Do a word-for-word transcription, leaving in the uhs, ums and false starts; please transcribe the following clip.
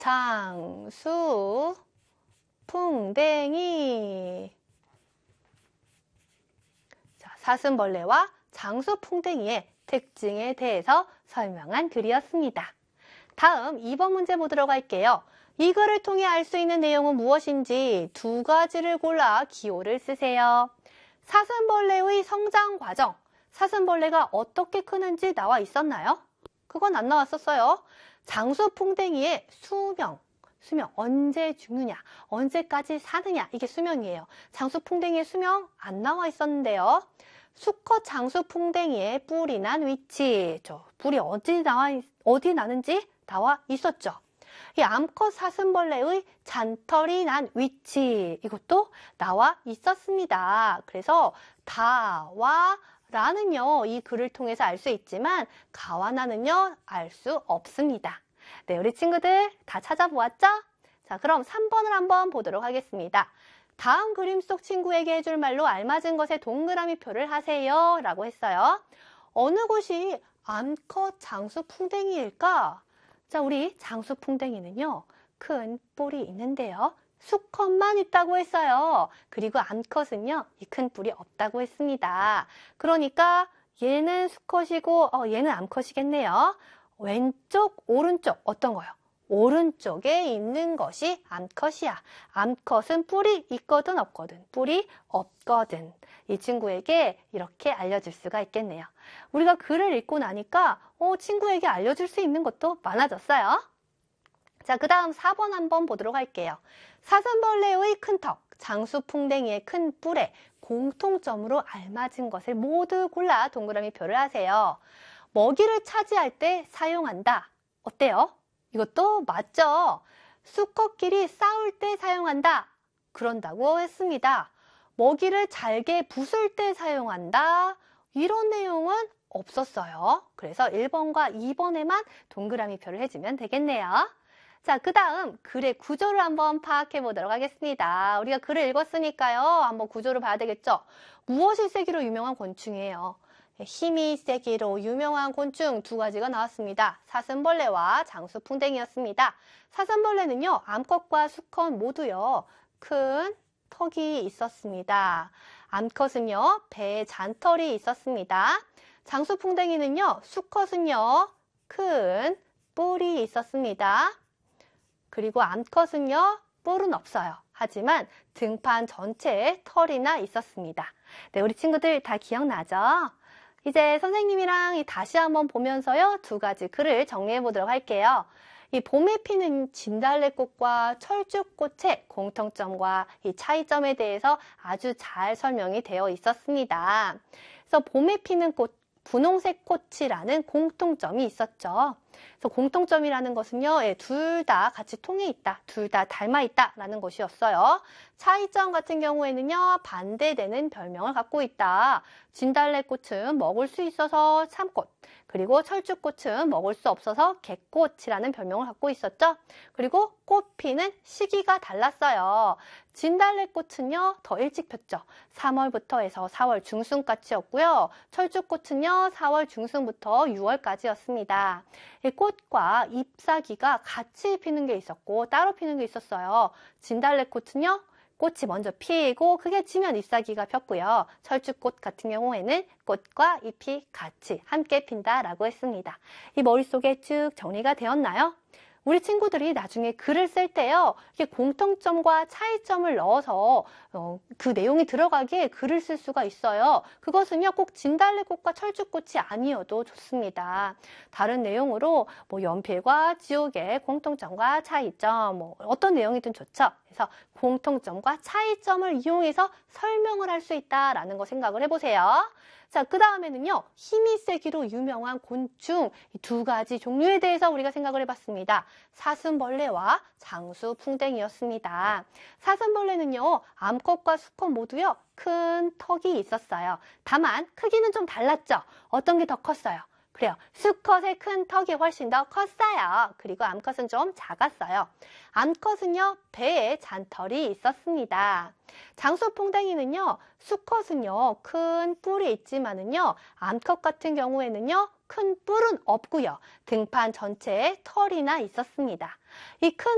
장수 풍뎅이. 자, 사슴벌레와 장수풍뎅이의 특징에 대해서 설명한 글이었습니다. 다음 이 번 문제 보도록 할게요. 이 글을 통해 알 수 있는 내용은 무엇인지 두 가지를 골라 기호를 쓰세요. 사슴벌레의 성장 과정, 사슴벌레가 어떻게 크는지 나와 있었나요? 그건 안 나왔었어요. 장수풍뎅이의 수명, 수명 언제 죽느냐, 언제까지 사느냐, 이게 수명이에요. 장수풍뎅이의 수명 안 나와 있었는데요. 수컷 장수풍뎅이의 뿔이 난 위치, 저 뿔이 어디 나와 어디 나는지 나와 있었죠. 이 암컷 사슴벌레의 잔털이 난 위치, 이것도 나와 있었습니다. 그래서 다와 라는요, 이 글을 통해서 알 수 있지만 가와 나는요, 알 수 없습니다. 네, 우리 친구들 다 찾아보았죠? 자, 그럼 삼 번을 한번 보도록 하겠습니다. 다음 그림 속 친구에게 해줄 말로 알맞은 것에 동그라미 표를 하세요 라고 했어요. 어느 곳이 암컷 장수풍뎅이일까? 자, 우리 장수풍뎅이는요, 큰 뿔이 있는데요. 수컷만 있다고 했어요. 그리고 암컷은요, 이 큰 뿔이 없다고 했습니다. 그러니까 얘는 수컷이고 어, 얘는 암컷이겠네요. 왼쪽, 오른쪽 어떤 거요? 오른쪽에 있는 것이 암컷이야. 암컷은 뿔이 있거든 없거든? 뿔이 없거든. 이 친구에게 이렇게 알려줄 수가 있겠네요. 우리가 글을 읽고 나니까 어, 친구에게 알려줄 수 있는 것도 많아졌어요. 자, 그 다음 사 번 한번 보도록 할게요. 사슴벌레의 큰 턱, 장수풍뎅이의 큰 뿔에 공통점으로 알맞은 것을 모두 골라 동그라미 표를 하세요. 먹이를 차지할 때 사용한다. 어때요? 이것도 맞죠? 수컷끼리 싸울 때 사용한다. 그런다고 했습니다. 먹이를 잘게 부술 때 사용한다. 이런 내용은 없었어요. 그래서 일 번과 이 번에만 동그라미 표를 해주면 되겠네요. 자, 그 다음 글의 구조를 한번 파악해 보도록 하겠습니다. 우리가 글을 읽었으니까요. 한번 구조를 봐야 되겠죠? 무엇이 세기로 유명한 곤충이에요? 힘이 세기로 유명한 곤충 두 가지가 나왔습니다. 사슴벌레와 장수풍뎅이였습니다. 사슴벌레는요, 암컷과 수컷 모두요, 큰 턱이 있었습니다. 암컷은요, 배에 잔털이 있었습니다. 장수풍뎅이는요, 수컷은요, 큰 뿔이 있었습니다. 그리고 암컷은요, 뿔은 없어요. 하지만 등판 전체에 털이나 있었습니다. 네, 우리 친구들 다 기억나죠? 이제 선생님이랑 다시 한번 보면서요, 두 가지 글을 정리해 보도록 할게요. 이 봄에 피는 진달래꽃과 철쭉꽃의 공통점과 이 차이점에 대해서 아주 잘 설명이 되어 있었습니다. 그래서 봄에 피는 꽃, 분홍색 꽃이라는 공통점이 있었죠. 그래서 공통점이라는 것은요, 예, 둘 다 같이 통해 있다, 둘 다 닮아 있다 라는 것이었어요. 차이점 같은 경우에는요, 반대되는 별명을 갖고 있다. 진달래꽃은 먹을 수 있어서 참꽃, 그리고 철쭉꽃은 먹을 수 없어서 개꽃이라는 별명을 갖고 있었죠. 그리고 꽃 피는 시기가 달랐어요. 진달래꽃은요, 더 일찍 폈죠. 삼월부터 해서 사월 중순까지였고요. 철쭉꽃은요, 사월 중순부터 유월까지였습니다. 이 꽃과 잎사귀가 같이 피는 게 있었고 따로 피는 게 있었어요. 진달래꽃은요, 꽃이 먼저 피고 그게 지면 잎사귀가 폈고요. 철쭉꽃 같은 경우에는 꽃과 잎이 같이 함께 핀다라고 했습니다. 이 머릿속에 쭉 정리가 되었나요? 우리 친구들이 나중에 글을 쓸 때요, 이게 공통점과 차이점을 넣어서 어, 그 내용이 들어가게 글을 쓸 수가 있어요. 그것은요, 꼭 진달래꽃과 철쭉꽃이 아니어도 좋습니다. 다른 내용으로 뭐 연필과 지옥의 공통점과 차이점, 뭐 어떤 내용이든 좋죠. 그래서 공통점과 차이점을 이용해서 설명을 할 수 있다라는 거 생각을 해보세요. 자, 그 다음에는요, 힘이 세기로 유명한 곤충 이 두 가지 종류에 대해서 우리가 생각을 해봤습니다. 사슴벌레와 장수풍뎅이였습니다. 사슴벌레는요, 암컷과 수컷 모두요, 큰 턱이 있었어요. 다만 크기는 좀 달랐죠. 어떤 게 더 컸어요? 그래요. 수컷의 큰 턱이 훨씬 더 컸어요. 그리고 암컷은 좀 작았어요. 암컷은요, 배에 잔털이 있었습니다. 장수풍뎅이는요, 수컷은요, 큰 뿔이 있지만은요, 암컷 같은 경우에는요, 큰 뿔은 없고요. 등판 전체에 털이나 있었습니다. 이 큰